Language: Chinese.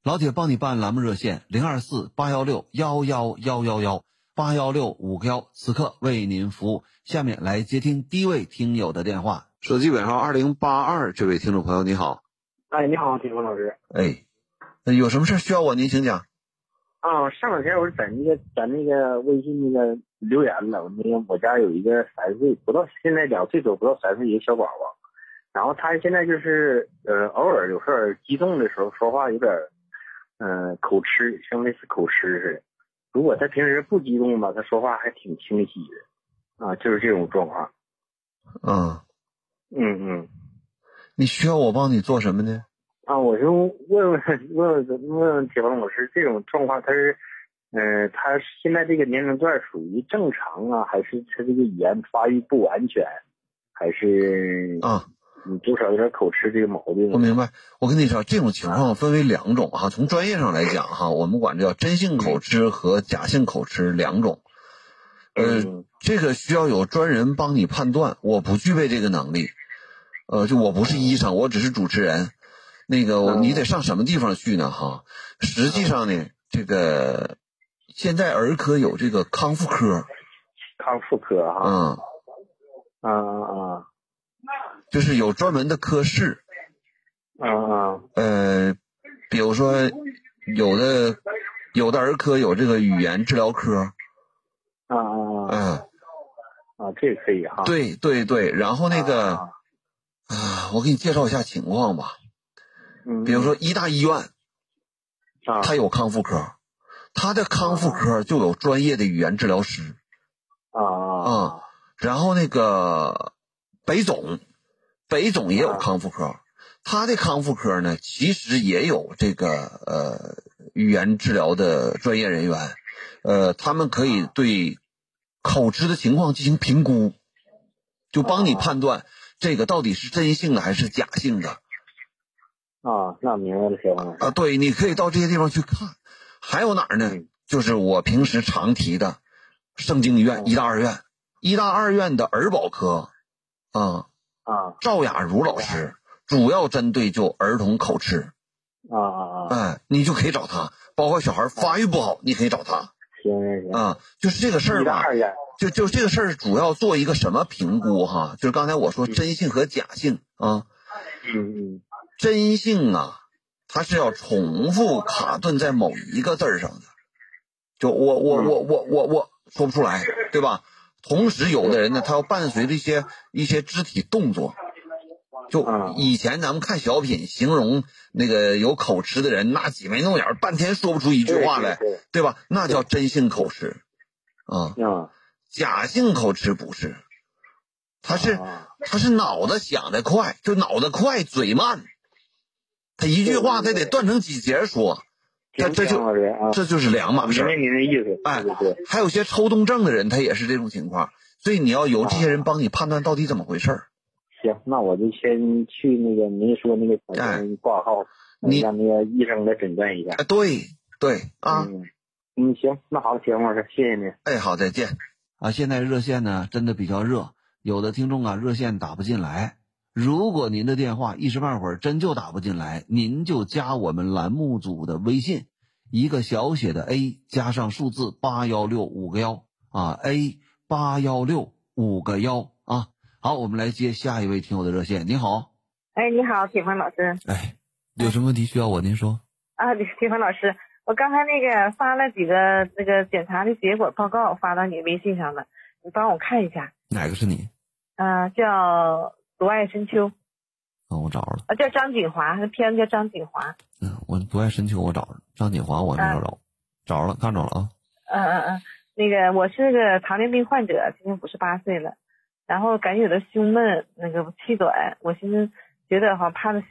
老铁帮你办栏目热线0248161111，816-5个1，此刻为您服务。下面来接听第一位听友的电话，手机尾号2082，这位听众朋友你好。 哎，你好，铁峰老师。 哎，有什么事需要我您请讲。 啊，上两天我是在那个微信那个留言了，我家有一个3岁不到，现在2岁多不到3岁一个小宝宝，然后他现在就是偶尔有时候激动的时候说话有点口吃，像类似口吃似的。如果他平时不激动吧，他说话还挺清晰的啊，就是这种状况。 你需要我帮你做什么呢？ 啊，我就问铁峰老师，这种状况他是他现在这个年龄段属于正常啊，还是他这个语言发育不完全，还是你多少有点口吃这个毛病？ 我明白。我跟你说，这种情况分为2种哈。从专业上来讲哈，我们管这叫真性口吃和假性口吃2种。这个需要有专人帮你判断，我不具备这个能力。就我不是医生，我只是主持人。那个你得上什么地方去呢哈？实际上呢，这个现在儿科有这个康复科。 康复科哈。 就是有专门的科室。比如说有的儿科有这个语言治疗科。 这个可以哈。 对，然后那个我给你介绍一下情况吧。比如说医大医院，它有康复科，它的康复科就有专业的语言治疗师。然后那个北总也有康复科，他的康复科呢，其实也有这个语言治疗的专业人员，他们可以对口吃的情况进行评估，就帮你判断这个到底是真性的还是假性的。 那明白了，铁峰老师。 对，你可以到这些地方去看。还有哪儿呢？就是我平时常提的盛京医院、医大二院。医大二院的儿保科赵雅茹老师主要针对就儿童口吃。你就可以找他，包括小孩发育不好你可以找他。 行。 就是这个事儿吧，就这个事儿主要做一个什么评估哈？就是刚才我说真性和假性真性它是要重复卡顿在某一个字上的，就我说不出来，对吧？同时有的人呢，他要伴随着一些肢体动作。就以前咱们看小品形容那个有口吃的人，那挤眉弄眼半天说不出一句话来，对吧？那叫真性口吃。假性口吃不是，他是脑子想得快，就脑子快嘴慢，他一句话他得断成几节说，这就是2码事。 明白意思。对。 还有些抽动症的人他也是这种情况，所以你要有这些人帮你判断到底怎么回事。 行，那我就先去那个您说那个挂号，让那个医生来诊断一下。 对行，那好，铁峰老师，谢谢您。 好，再见。现在热线呢真的比较热，有的听众热线打不进来。如果您的电话一时半会儿真就打不进来，您就加我们栏目组的微信，一个小写的 A 加上数字8165个1A 8165个1好，我们来接下一位听友的热线。你好。 你好，铁峰老师。 有什么问题需要我您说？ 铁峰老师，我刚才那个发了几个那个检查的结果报告发到你微信上了，你帮我看一下。 哪个是你？ 叫独爱深秋。 我找着了。 叫张锦华，那片子叫张锦华。 我独爱深秋我找着，张锦华我没找着。找着了，看着了那个我是个糖尿病患者，今年58岁了。然后感觉有的胸闷，那个气短，我寻思觉得怕的